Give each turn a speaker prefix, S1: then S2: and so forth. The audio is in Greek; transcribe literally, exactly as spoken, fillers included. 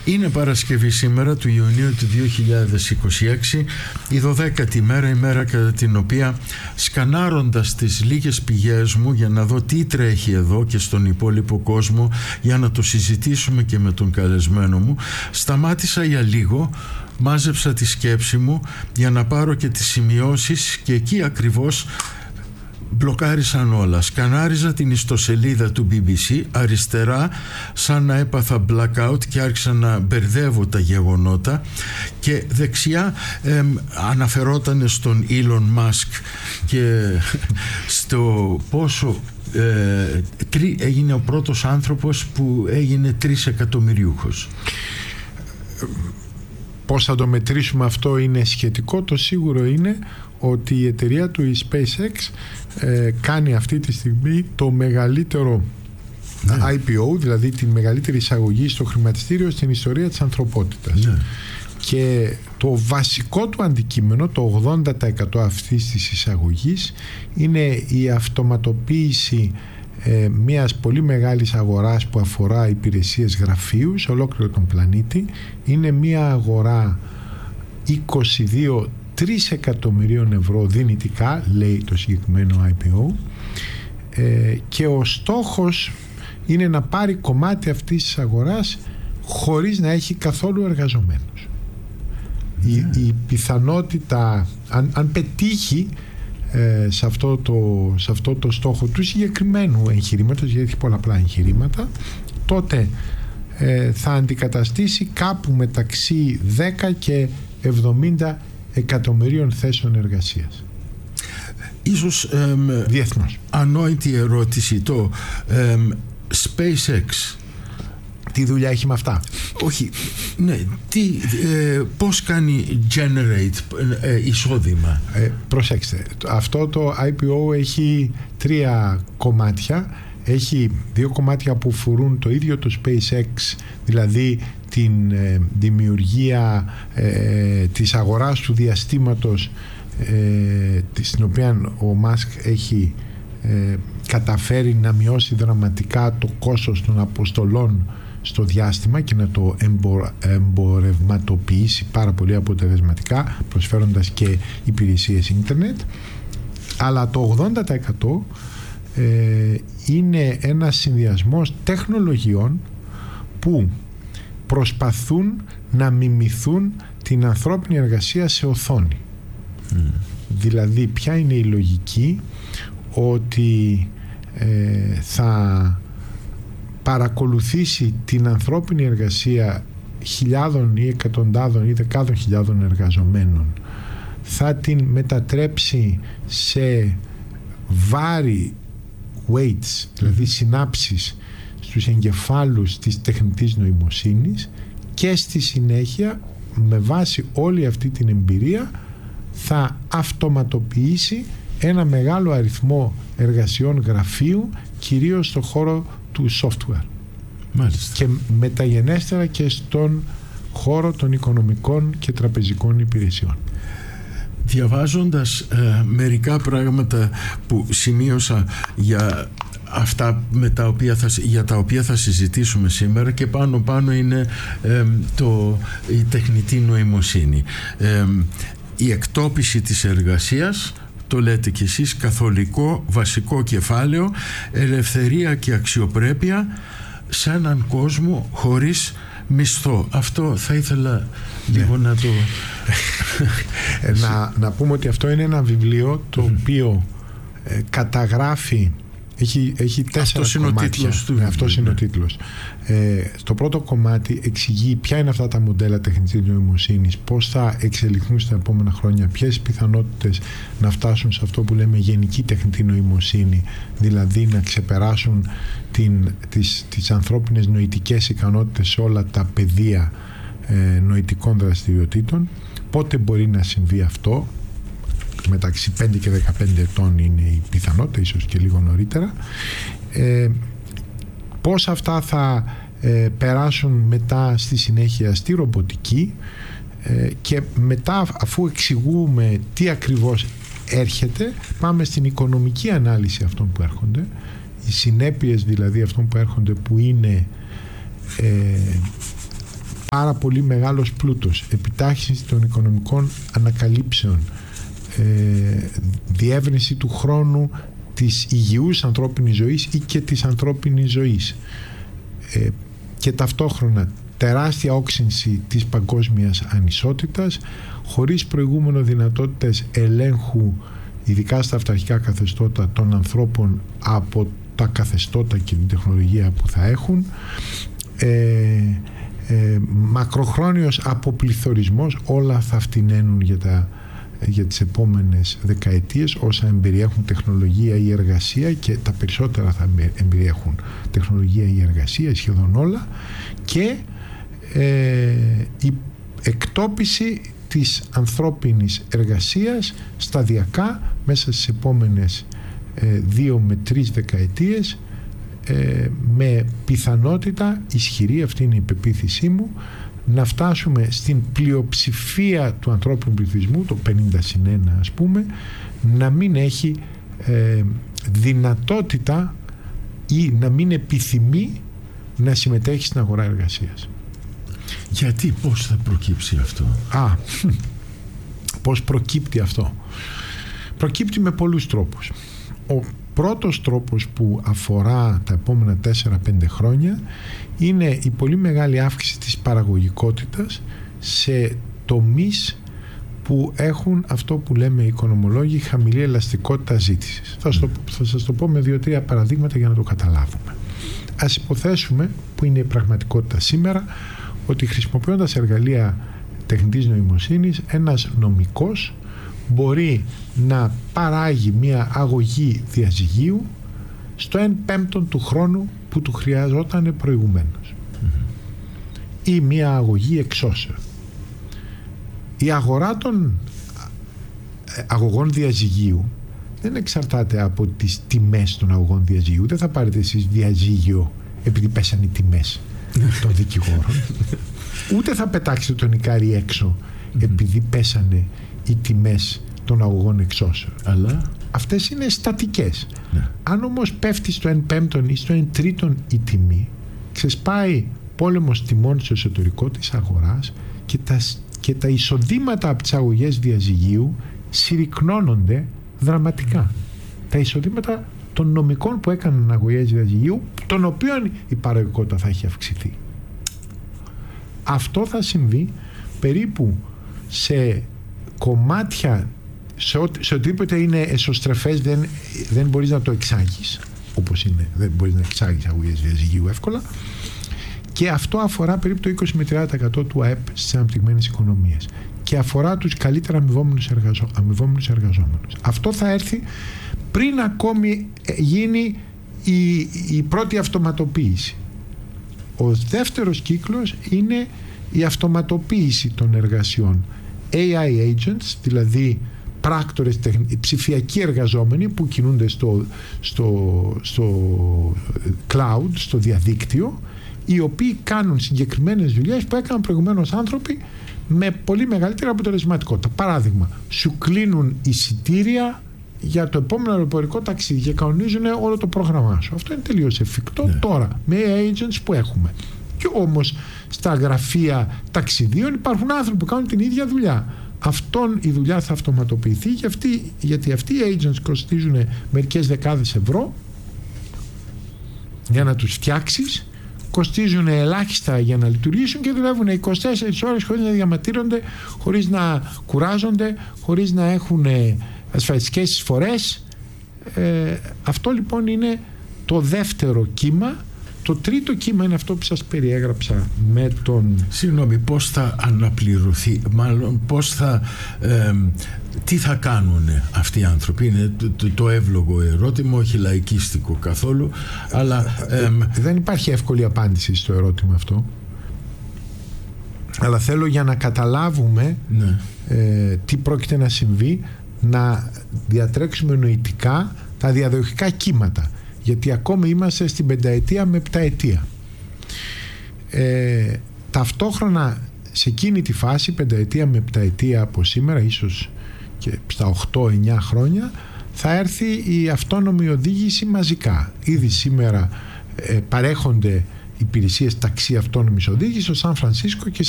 S1: Είναι Παρασκευή σήμερα του Ιουνίου του δύο χιλιάδες είκοσι έξι, η δωδέκατη μέρα, η μέρα κατά την οποία, σκανάροντας τις λίγες πηγές μου για να δω τι τρέχει εδώ και στον υπόλοιπο κόσμο, για να το συζητήσουμε και με τον καλεσμένο μου, σταμάτησα για λίγο, μάζεψα τη σκέψη μου για να πάρω και τις σημειώσεις και εκεί ακριβώς μπλοκάρισαν όλα. Σκανάριζα την ιστοσελίδα του μπι μπι σι αριστερά, σαν να έπαθα blackout και άρχισα να μπερδεύω τα γεγονότα, και δεξιά ε, αναφερόταν στον Elon Musk και στο πόσο ε, τρι, έγινε ο πρώτος άνθρωπος που έγινε τρεις εκατομμυριούχος.
S2: Πώς θα το μετρήσουμε αυτό είναι σχετικό. Το σίγουρο είναι ότι η εταιρεία του, η SpaceX, ε, κάνει αυτή τη στιγμή το μεγαλύτερο ναι. άι πι ο, δηλαδή τη μεγαλύτερη εισαγωγή στο χρηματιστήριο στην ιστορία της ανθρωπότητας. Ναι. Και το βασικό του αντικείμενο, το ογδόντα τοις εκατό αυτής της εισαγωγής, είναι η αυτοματοποίηση ε, μιας πολύ μεγάλης αγοράς που αφορά υπηρεσίες γραφείου σε ολόκληρο τον πλανήτη. Είναι μια αγορά είκοσι δύο εκατομμυρίων ευρώ δυνητικά, λέει το συγκεκριμένο άι πι ο, ε, και ο στόχος είναι να πάρει κομμάτι αυτής της αγοράς χωρίς να έχει καθόλου εργαζομένους. Yeah. Η, η πιθανότητα, αν, αν πετύχει ε, σε, αυτό το, σε αυτό το στόχο του συγκεκριμένου εγχειρήματος, γιατί έχει πολλαπλά εγχειρήματα, τότε ε, θα αντικαταστήσει κάπου μεταξύ δέκα και εβδομήντα εκατομμυρίων θέσεων εργασίας.
S1: Ίσως εμ,
S2: διεθνώς.
S1: Ανόητη ερώτηση, το εμ, SpaceX
S2: τι δουλειά έχει με αυτά?
S1: Όχι, ναι, τι, ε, πώς κάνει generate ε, εισόδημα?
S2: Ε, προσέξτε, αυτό το άι πι ο έχει τρία κομμάτια. Έχει δύο κομμάτια που φορούν το ίδιο το SpaceX, δηλαδή την ε, δημιουργία ε, της αγοράς του διαστήματος, ε, στην οποία ο Μάσκ έχει ε, καταφέρει να μειώσει δραματικά το κόστος των αποστολών στο διάστημα και να το εμπο, εμπορευματοποιήσει πάρα πολύ αποτελεσματικά, προσφέροντας και υπηρεσίες ίντερνετ. Αλλά το ογδόντα τοις εκατό ε, είναι ένας συνδυασμός τεχνολογιών που προσπαθούν να μιμηθούν την ανθρώπινη εργασία σε οθόνη. Mm. Δηλαδή, ποια είναι η λογική? Ότι ε, θα παρακολουθήσει την ανθρώπινη εργασία χιλιάδων ή εκατοντάδων ή δεκάδων χιλιάδων εργαζομένων, θα την μετατρέψει σε βάρη, weights, δηλαδή συνάψεις στους εγκεφάλους της τεχνητής νοημοσύνης, και στη συνέχεια, με βάση όλη αυτή την εμπειρία, θα αυτοματοποιήσει ένα μεγάλο αριθμό εργασιών γραφείου, κυρίως στον χώρο του software.
S1: Μάλιστα.
S2: Και μεταγενέστερα και στον χώρο των οικονομικών και τραπεζικών υπηρεσιών.
S1: Διαβάζοντας ε, μερικά πράγματα που σημείωσα για αυτά με τα οποία θα, για τα οποία θα συζητήσουμε σήμερα, και πάνω πάνω είναι ε, το, η τεχνητή νοημοσύνη, ε, η εκτόπιση της εργασίας, το λέτε κι εσείς, καθολικό βασικό κεφάλαιο, ελευθερία και αξιοπρέπεια σε έναν κόσμο χωρίς μισθό. Αυτό θα ήθελα λίγο ναι. να το
S2: να, να πούμε ότι αυτό είναι ένα βιβλίο το mm. οποίο ε, καταγράφει, έχει, έχει τέσσερα
S1: αυτός
S2: κομμάτια.
S1: Είναι ο τίτλος του,
S2: ναι, αυτός είναι ο τίτλος. Ε, στο πρώτο κομμάτι εξηγεί ποια είναι αυτά τα μοντέλα τεχνητής νοημοσύνης, πώς θα εξελιχθούν στα επόμενα χρόνια, ποιες πιθανότητες να φτάσουν σε αυτό που λέμε γενική τεχνητή νοημοσύνη, δηλαδή να ξεπεράσουν την, τις, τις ανθρώπινες νοητικές ικανότητες σε όλα τα πεδία ε, νοητικών δραστηριοτήτων, πότε μπορεί να συμβεί αυτό, μεταξύ πέντε και δεκαπέντε ετών είναι η πιθανότητα, ίσως και λίγο νωρίτερα, ε, πώς αυτά θα ε, περάσουν μετά στη συνέχεια στη ρομποτική, ε, και μετά, αφού εξηγούμε τι ακριβώς έρχεται, πάμε στην οικονομική ανάλυση αυτών που έρχονται, οι συνέπειες δηλαδή αυτών που έρχονται, που είναι ε, πάρα πολύ μεγάλος πλούτος, επιτάχυνση των οικονομικών ανακαλύψεων, ε, διεύρυνση του χρόνου της υγιούς ανθρώπινης ζωής ή και της ανθρώπινης ζωής, ε, και ταυτόχρονα τεράστια όξυνση της παγκόσμιας ανισότητας, χωρίς προηγούμενο δυνατότητες ελέγχου, ειδικά στα αυταρχικά καθεστώτα, των ανθρώπων από τα καθεστώτα και την τεχνολογία που θα έχουν, ε, ε, μακροχρόνιος αποπληθωρισμός, όλα θα φτηνένουν για, τα, για τις επόμενες δεκαετίες, όσα εμπεριέχουν τεχνολογία ή εργασία, και τα περισσότερα θα εμπεριέχουν τεχνολογία ή εργασία, σχεδόν όλα, και ε, η εκτόπιση της ανθρώπινης εργασίας σταδιακά μέσα στις επόμενες ε, δύο με τρεις δεκαετίες, ε, με πιθανότητα ισχυρή, αυτή είναι η πεποίθησή μου, να φτάσουμε στην πλειοψηφία του ανθρώπινου πληθυσμού, το πενήντα συν ένα ας πούμε, να μην έχει ε, δυνατότητα ή να μην επιθυμεί να συμμετέχει στην αγορά εργασίας.
S1: Γιατί, πώς θα προκύψει αυτό?
S2: Α, πώς προκύπτει αυτό? Προκύπτει με πολλούς τρόπους. Ο πρώτος τρόπος που αφορά τα επόμενα τέσσερα πέντε χρόνια είναι η πολύ μεγάλη αύξηση της παραγωγικότητας σε τομείς που έχουν αυτό που λέμε οι οικονομολόγοι χαμηλή ελαστικότητα ζήτησης. Θα σας το, θα σας το πω με δύο-τρία παραδείγματα για να το καταλάβουμε. Ας υποθέσουμε, που είναι η πραγματικότητα σήμερα, ότι χρησιμοποιώντας εργαλεία τεχνητής νοημοσύνης, ένας νομικός μπορεί να παράγει μια αγωγή διαζυγίου στο εν πέμπτον του χρόνου που του χρειαζόταν προηγουμένως, mm-hmm. ή μια αγωγή εξώσεων. Η αγορά των αγωγών διαζυγίου δεν εξαρτάται από τις τιμές των αγωγών διαζυγίου. Δεν θα πάρετε εσείς διαζύγιο επειδή πέσαν οι τιμές των δικηγόρων, ούτε θα πετάξετε τον Ικάρη έξω επειδή πέσανε οι τιμές των αγωγών εξώσεων. Αλλά αυτές είναι στατικές. Ναι. Αν όμως πέφτει στο εν πέμπτον ή στο εν τρίτον η τιμή, ξεσπάει πόλεμος τιμών στο εσωτερικό της αγοράς και τα, και τα εισοδήματα από τις αγωγές διαζυγίου συρρυκνώνονται δραματικά. Τα εισοδήματα των νομικών που έκαναν αγωγές διαζυγίου, των οποίων η παραγωγικότητα θα έχει αυξηθεί. Αυτό θα συμβεί περίπου σε κομμάτια, σε, ό, σε οτιδήποτε είναι εσωστρεφές, δεν, δεν μπορείς να το εξάγεις όπως είναι, δεν μπορείς να εξάγεις αγωγές διαζυγίου εύκολα, και αυτό αφορά περίπου το είκοσι με τριάντα τοις εκατό του ΑΕΠ στις αναπτυγμένες οικονομίες και αφορά τους καλύτερα αμοιβόμενους, εργαζό, αμοιβόμενους εργαζόμενους. Αυτό θα έρθει πριν ακόμη γίνει η, η πρώτη αυτοματοποίηση. Ο δεύτερος κύκλος είναι η αυτοματοποίηση των εργασιών. έι άι agents, δηλαδή πράκτορες, ψηφιακοί εργαζόμενοι που κινούνται στο, στο, στο cloud, στο διαδίκτυο, οι οποίοι κάνουν συγκεκριμένες δουλειές που έκαναν προηγουμένως άνθρωποι με πολύ μεγαλύτερη αποτελεσματικότητα. Παράδειγμα, σου κλείνουν εισιτήρια για το επόμενο αεροπορικό ταξίδι και κανονίζουν όλο το πρόγραμμά σου. Αυτό είναι τελείως εφικτό, ναι, τώρα με έι άι agents που έχουμε. Και όμως στα γραφεία ταξιδίων υπάρχουν άνθρωποι που κάνουν την ίδια δουλειά. Αυτόν η δουλειά θα αυτοματοποιηθεί, για αυτή, γιατί αυτοί οι agents κοστίζουν μερικές δεκάδες ευρώ για να τους φτιάξεις, κοστίζουν ελάχιστα για να λειτουργήσουν και δουλεύουν είκοσι τέσσερις ώρες χωρίς να διαματήρονται, χωρίς να κουράζονται, χωρίς να έχουν ασφαλιστικές εισφορές. Ε, αυτό λοιπόν είναι το δεύτερο κύμα. Το τρίτο κύμα είναι αυτό που σας περιέγραψα με τον...
S1: Συγγνώμη, πώς θα αναπληρωθεί, μάλλον πώς θα... Ε, τι θα κάνουν αυτοί οι άνθρωποι? Είναι το, το, το εύλογο ερώτημα, όχι λαϊκίστικο καθόλου, αλλά... Ε,
S2: δεν υπάρχει εύκολη απάντηση στο ερώτημα αυτό, αλλά θέλω για να καταλάβουμε, ναι, ε, τι πρόκειται να συμβεί, να διατρέξουμε νοητικά τα διαδοχικά κύματα, γιατί ακόμη είμαστε στην πενταετία με επταετία. Ε, ταυτόχρονα σε εκείνη τη φάση, πενταετία με επταετία από σήμερα, ίσως και στα οκτώ εννιά χρόνια, θα έρθει η αυτόνομη οδήγηση μαζικά. Ήδη σήμερα ε, παρέχονται υπηρεσίες ταξί αυτόνομης οδήγησης στο Σαν Φρανσίσκο και